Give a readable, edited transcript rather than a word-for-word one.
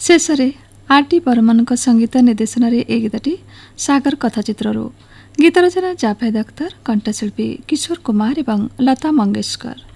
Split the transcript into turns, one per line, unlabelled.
शेषरे RD. बर्मनଙ୍କ संगीत निर्देशन ए गीतटी सागर कथाचित्रରୁ। गीत रचना जाभेद अख्तर, कंठशिल्पी किशोर कुमार एवं लता मंगेशकर।